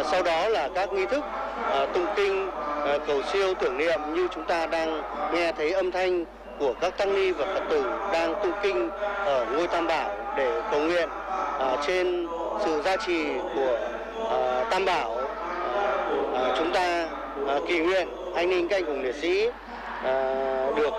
Sau đó là các nghi thức tụng kinh, cầu siêu tưởng niệm như chúng ta đang nghe thấy âm thanh của các tăng ni và Phật tử đang tụng kinh ở ngôi Tam Bảo để cầu nguyện trên sự gia trì của Tam Bảo. Chúng ta kỳ nguyện anh linh các anh hùng liệt sĩ được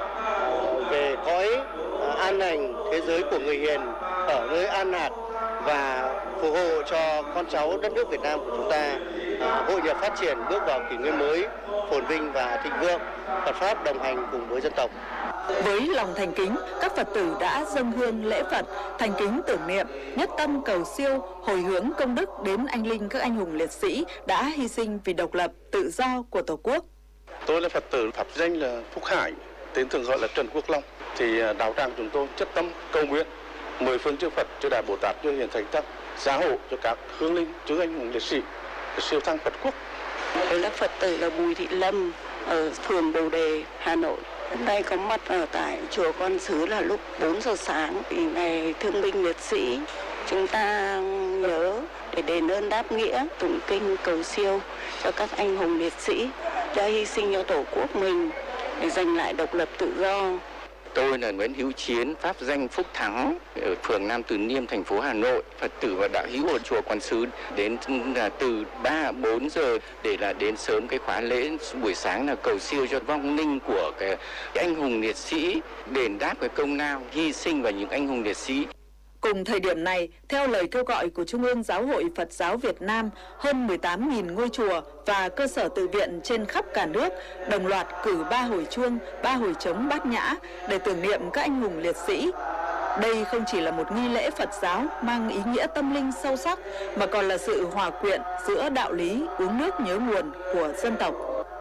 về cõi an lành thế giới của người hiền, ở nơi an lạc và phù hộ cho con cháu đất nước Việt Nam của chúng ta hội nhập phát triển, bước vào kỷ nguyên mới phồn vinh và thịnh vượng, Phật pháp đồng hành cùng với dân tộc. Với lòng thành kính, các Phật tử đã dâng hương lễ Phật, thành kính tưởng niệm, nhất tâm cầu siêu, hồi hướng công đức đến anh linh các anh hùng liệt sĩ đã hy sinh vì độc lập, tự do của Tổ quốc. Tôi là Phật tử pháp danh là Phúc Hải, tên thường gọi là Trần Quốc Long. Thì đạo tràng chúng tôi chất tâm cầu nguyện 10 phương chư Phật, chư Đại Bồ Tát, chư Hiền Thánh Tăng gia hộ cho các hương linh, chư anh hùng liệt sĩ siêu thăng Phật quốc. Tôi là Phật tử là Bùi Thị Lâm ở phường Bồ Đề, Hà Nội. Hôm nay có mặt ở tại chùa Quan Sứ là lúc 4 giờ sáng. Thì ngày thương binh liệt sĩ chúng ta nhớ để đền ơn đáp nghĩa, tụng kinh cầu siêu cho các anh hùng liệt sĩ đã hy sinh cho Tổ quốc mình để giành lại độc lập tự do. Tôi là Nguyễn Hữu Chiến, pháp danh Phúc Thắng, ở phường Nam Từ Liêm, thành phố Hà Nội. Phật tử và đạo hữu ở chùa Quan Sứ đến từ 3-4 giờ để là đến sớm cái khóa lễ buổi sáng là cầu siêu cho vong linh của cái anh hùng liệt sĩ, đền đáp cái công lao hy sinh và những anh hùng liệt sĩ. Cùng thời điểm này, theo lời kêu gọi của Trung ương Giáo hội Phật giáo Việt Nam, hơn 18.000 ngôi chùa và cơ sở tự viện trên khắp cả nước đồng loạt cử 3 hồi chuông, 3 hồi trống bát nhã để tưởng niệm các anh hùng liệt sĩ. Đây không chỉ là một nghi lễ Phật giáo mang ý nghĩa tâm linh sâu sắc, mà còn là sự hòa quyện giữa đạo lý uống nước nhớ nguồn của dân tộc.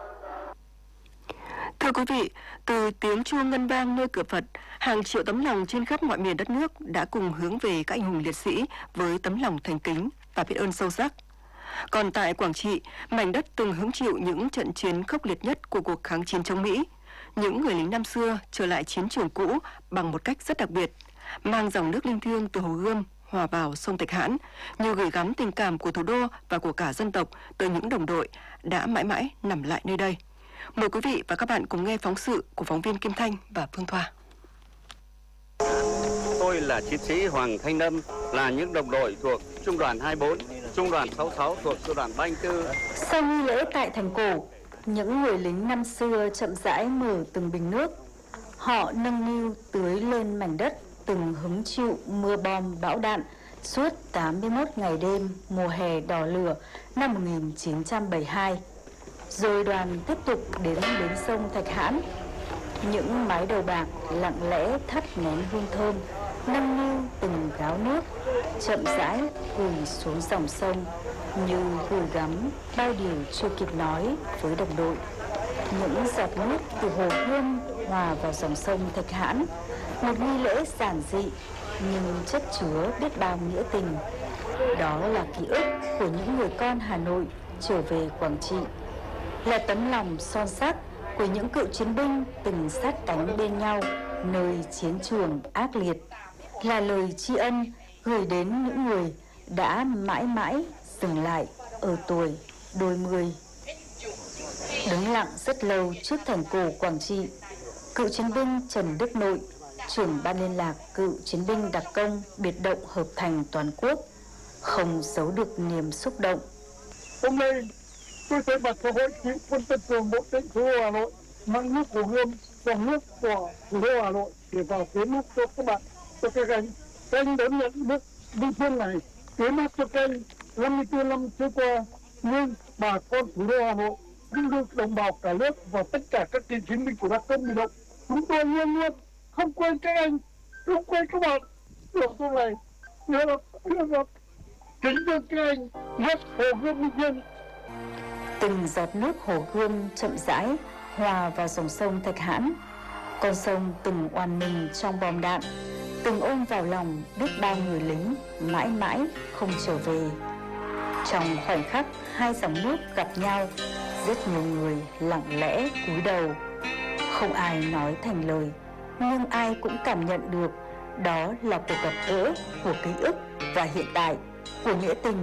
Thưa quý vị, từ tiếng chuông ngân vang nơi cửa Phật, hàng triệu tấm lòng trên khắp mọi miền đất nước đã cùng hướng về các anh hùng liệt sĩ với tấm lòng thành kính và biết ơn sâu sắc. Còn tại Quảng Trị, mảnh đất từng hứng chịu những trận chiến khốc liệt nhất của cuộc kháng chiến chống Mỹ, những người lính năm xưa trở lại chiến trường cũ bằng một cách rất đặc biệt, mang dòng nước linh thiêng từ Hồ Gươm hòa vào sông Thạch Hãn, như gửi gắm tình cảm của thủ đô và của cả dân tộc tới những đồng đội đã mãi mãi nằm lại nơi đây. Mời quý vị và các bạn cùng nghe phóng sự của phóng viên Kim Thanh và Phương Thoa. Tôi là chiến sĩ Hoàng Thanh Lâm, là những đồng đội thuộc Trung đoàn 24, Trung đoàn 66 thuộc Sư đoàn 34. Sau nghi lễ tại thành cổ, những người lính năm xưa chậm rãi mở từng bình nước. Họ nâng niu tưới lên mảnh đất từng hứng chịu mưa bom bão đạn suốt 81 ngày đêm mùa hè đỏ lửa năm 1972. Rồi đoàn tiếp tục đến bến sông Thạch Hãn. Những mái đầu bạc lặng lẽ thắp nén hương thơm, nâng niu từng gáo nước, chậm rãi gửi xuống dòng sông, như gửi gắm bao điều chưa kịp nói với đồng đội. Những giọt nước từ hồ Gươm hòa vào dòng sông Thạch Hãn, một nghi lễ giản dị nhưng chất chứa biết bao nghĩa tình. Đó là ký ức của những người con Hà Nội trở về Quảng Trị, là tấm lòng son sắc của những cựu chiến binh từng sát cánh bên nhau nơi chiến trường ác liệt, là lời tri ân gửi đến những người đã mãi mãi dừng lại ở tuổi đôi mươi. Đứng lặng rất lâu trước thành cổ Quảng Trị, cựu chiến binh Trần Đức Nội, trưởng ban liên lạc cựu chiến binh đặc công biệt động hợp thành toàn quốc, không giấu được niềm xúc động. Hôm nay tôi thay mặt cho Hội Cựu quân Tân Cường Bộ Tỉnh thủ đô Hà Nội mang nước của Gươm, dòng nước của thủ đô Hà Nội để vào tiến nước cho các bạn, cho các anh. Các anh đón nhận nước linh thiêng này, tiến nước cho các anh 54 năm trôi qua, nhưng bà con thủ đô Hà Nội, cũng như đồng bào cả nước và tất cả các cựu chiến binh của đặc công biệt động, chúng tôi luôn luôn không quên các anh, không quên các bạn. Điều tôi này nhớ là kính thưa các anh, nước Hồ Gươm linh thiêng. Từng giọt nước Hồ Gươm chậm rãi hòa vào dòng sông Thạch Hãn. Con sông từng oàn mình trong bom đạn, từng ôm vào lòng biết bao người lính mãi mãi không trở về. Trong khoảnh khắc hai dòng nước gặp nhau, rất nhiều người lặng lẽ cúi đầu. Không ai nói thành lời, nhưng ai cũng cảm nhận được đó là cuộc gặp gỡ của ký ức và hiện tại, của nghĩa tình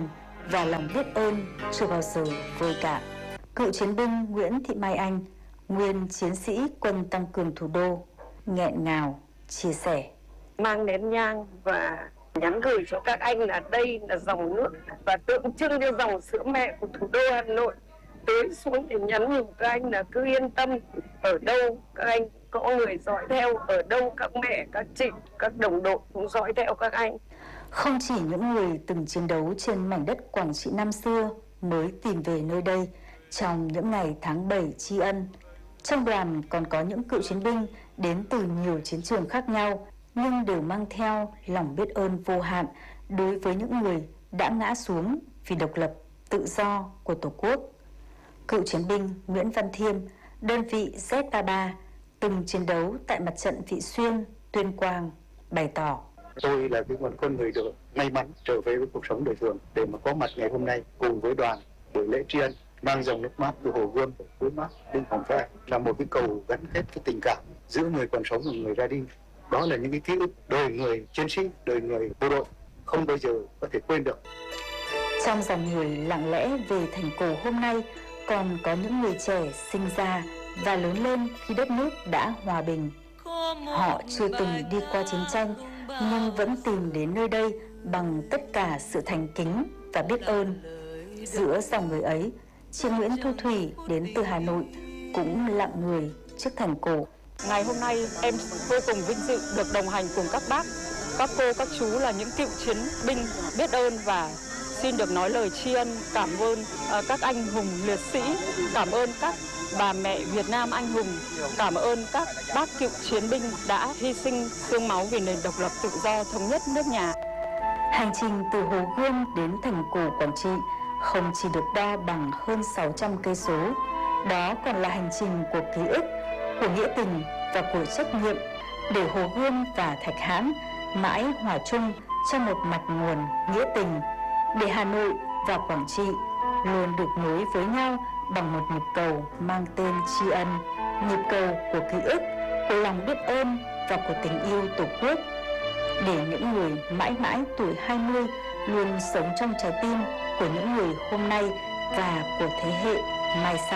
và lòng biết ơn chưa bao giờ vơi cạn. Cựu chiến binh Nguyễn Thị Mai Anh, nguyên chiến sĩ quân tăng cường thủ đô, nghẹn ngào chia sẻ. Mang nén nhang và nhắn gửi cho các anh là đây là dòng nước và tượng trưng cho dòng sữa mẹ của thủ đô Hà Nội tưới xuống để nhắn nhủ các anh là cứ yên tâm, ở đâu các anh có người dõi theo, ở đâu các mẹ, các chị, các đồng đội cũng dõi theo các anh. Không chỉ những người từng chiến đấu trên mảnh đất Quảng Trị năm xưa mới tìm về nơi đây trong những ngày tháng 7 tri ân. Trong đoàn còn có những cựu chiến binh đến từ nhiều chiến trường khác nhau, nhưng đều mang theo lòng biết ơn vô hạn đối với những người đã ngã xuống vì độc lập, tự do của Tổ quốc. Cựu chiến binh Nguyễn Văn Thiêm, đơn vị Z33, từng chiến đấu tại mặt trận Vị Xuyên, Tuyên Quang, bày tỏ. Tôi là một con người được may mắn trở về với cuộc sống đời thường để mà có mặt ngày hôm nay cùng với đoàn buổi lễ tri ân mang dòng nước mắt từ Hồ Gươm cuối mắt đến Hòn Tre là một cái cầu gắn kết cái tình cảm giữa người còn sống và người ra đi. Đó là những cái ký ức đời người chiến sĩ, đời người bộ đội không bao giờ có thể quên được. Trong dòng người lặng lẽ về thành cổ hôm nay còn có những người trẻ sinh ra và lớn lên khi đất nước đã hòa bình. Họ chưa từng đi qua chiến tranh nhưng vẫn tìm đến nơi đây bằng tất cả sự thành kính và biết ơn. Giữa dòng người ấy, chị Nguyễn Thu Thủy đến từ Hà Nội cũng lặng người trước thành cổ. Ngày hôm nay em vô cùng vinh dự được đồng hành cùng các bác, các cô, các chú là những cựu chiến binh, biết ơn và xin được nói lời tri ân, cảm ơn các anh hùng liệt sĩ, cảm ơn các bà mẹ Việt Nam anh hùng, cảm ơn các bác cựu chiến binh đã hy sinh xương máu vì nền độc lập tự do thống nhất nước nhà. Hành trình từ Hồ Gươm đến thành cổ Quảng Trị không chỉ được đo bằng hơn 600 cây số, đó còn là hành trình của ký ức, của nghĩa tình và của trách nhiệm để Hồ Gươm và Thạch Hãn mãi hòa chung trong một mạch nguồn nghĩa tình, để Hà Nội và Quảng Trị luôn được nối với nhau bằng một nhịp cầu mang tên tri ân, nhịp cầu của ký ức, của lòng biết ơn và của tình yêu Tổ quốc, để những người mãi mãi tuổi 20 luôn sống trong trái tim của những người hôm nay và của thế hệ mai sau.